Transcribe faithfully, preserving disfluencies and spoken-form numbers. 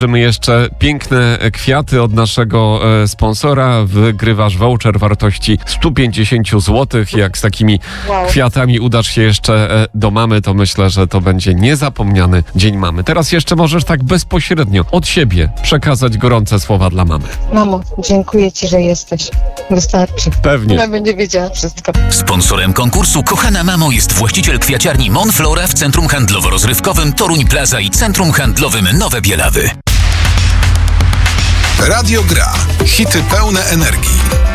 My jeszcze piękne kwiaty od naszego e, sponsora. Wygrywasz voucher wartości sto pięćdziesiąt złotych. Jak z takimi Wow. kwiatami udasz się jeszcze e, do mamy, to myślę, że to będzie niezapomniany Dzień Mamy. Teraz jeszcze możesz tak bezpośrednio od siebie przekazać gorące słowa dla mamy. Mamo, dziękuję Ci, że jesteś. Wystarczy. Pewnie. Ona będzie wiedziała wszystko. Sponsorem konkursu Kochana Mamo jest właściciel kwiaciarni Monflora w Centrum Handlowo-Rozrywkowym Toruń Plaza i Centrum Handlowym Nowe Bielawy. Radio Gra. Hity pełne energii.